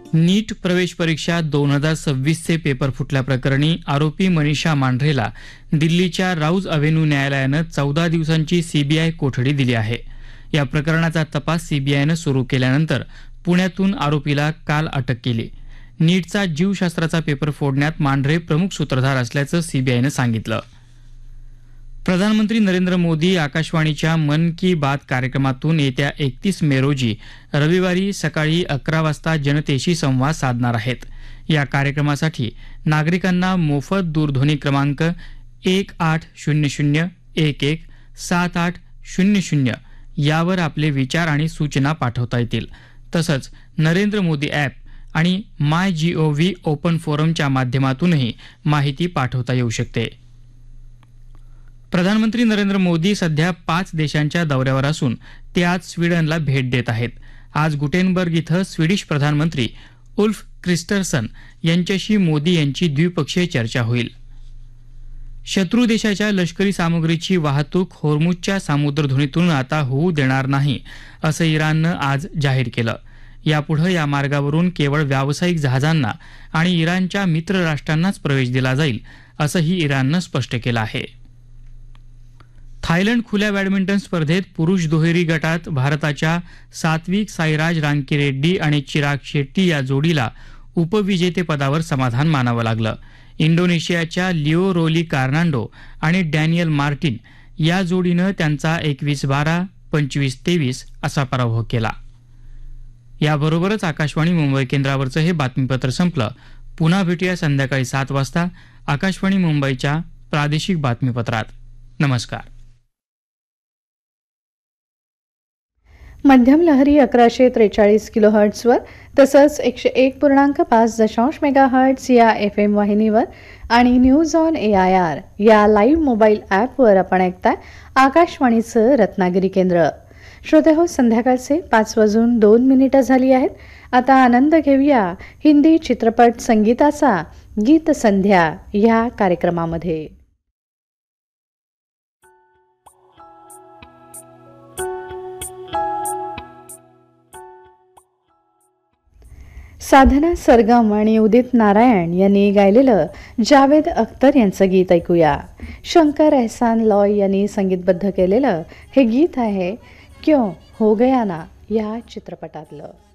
नीट प्रवेश परीक्षा 2026चे पेपर फुटल्याप्रकरणी आरोपी मनीषा मांढरेला दिल्लीच्या राऊज अव्हेन्यू न्यायालयानं 14 दिवसांची सीबीआय कोठडी दिली आहे. या प्रकरणाचा तपास सीबीआयनं सुरू केल्यानंतर पुण्यातून आरोपीला काल अटक केली. नीटचा जीवशास्त्राचा पेपर फोडण्यात मांढरे प्रमुख सूत्रधार असल्याचं सीबीआयनं सांगितलं. प्रधानमंत्री नरेंद्र मोदी आकाशवाणीच्या मन की बात कार्यक्रमातून येत्या 31 मे रोजी रविवारी सकाळी 11 वाजता जनतेशी संवाद साधणार आहेत. या कार्यक्रमासाठी नागरिकांना मोफत दूरध्वनी क्रमांक 1800117800 यावर आपले विचार आणि सूचना पाठवता येतील. तसंच नरेंद्र मोदी ॲप आणि MyGov ओपन फोरमच्या माध्यमातूनही माहिती पाठवता येऊ शकते. प्रधानमंत्री नरेंद्र मोदी सध्या 5 देशांच्या दौऱ्यावर असून ते आज स्वीडनला भेट देत आहेत. आज गुटेनबर्ग इथं स्वीडिश प्रधानमंत्री उल्फ क्रिस्टरसन यांच्याशी मोदी यांची द्विपक्षीय चर्चा होईल. शत्रू देशाच्या लष्करी सामुग्रीची वाहतूक होर्मुझच्या सामुद्रधुनीतून आता होऊ देणार नाही असं इराणनं आज जाहीर केलं. यापुढे या मार्गावरून केवळ व्यावसायिक जहाजांना आणि इराणच्या मित्र राष्ट्रांनाच प्रवेश दिला जाईल असंही इराणनं स्पष्ट केलं आहे. थायलंड खुल्या बॅडमिंटन स्पर्धेत पुरुष दुहेरी गटात भारताच्या सात्विक साईराज रांकीरेड्डी आणि चिराग शेट्टी या जोडीला उपविजेतेपदावर समाधान मानावं लागलं. इंडोनेशियाच्या लिओ रोली कार्नांडो आणि डॅनियल मार्टिन या जोडीनं त्यांचा 21-12, 25-23 असा पराभव केला. याबरोबरच आकाशवाणी मुंबई केंद्रावरचं हे बातमीपत्र संपलं. पुन्हा भेटूया संध्याकाळी 7 वाजता आकाशवाणी मुंबईच्या प्रादेशिक बातमीपत्रात. नमस्कार. मध्यम लहरी 1143 किलोहर्ट्झवर तसंच 101.5 मेगाहर्ट्झ या FM वाहिनीवर आणि न्यूज ऑन AIR या लाईव्ह मोबाईल ॲपवर आपण ऐकताय आकाशवाणीचं रत्नागिरी केंद्र. श्रोते हो, संध्याकाळचे 5:02 झाली आहेत. आता आनंद घेऊया हिंदी चित्रपट संगीताचा गीत संध्या या कार्यक्रमामध्ये. साधना सरगम आणि उदित नारायण यांनी गायलेलं जावेद अख्तर यांचं गीत ऐकूया. शंकर एहसान लॉय यांनी संगीतबद्ध केलेलं हे गीत आहे क्यों हो गया ना या चित्रपटातलं.